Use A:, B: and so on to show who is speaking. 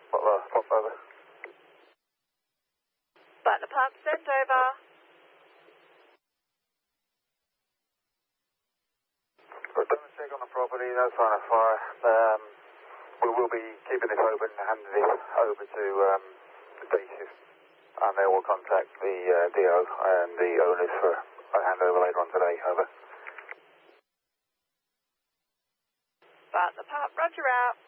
A: Pop over.
B: Butler Pub, send over.
A: We've done a check on the property, no sign of fire. We will be keeping this open, handing this over to the day shift, and they will contact the DO and the owners for a handover later on today. Over.
B: Butler Pub, roger out.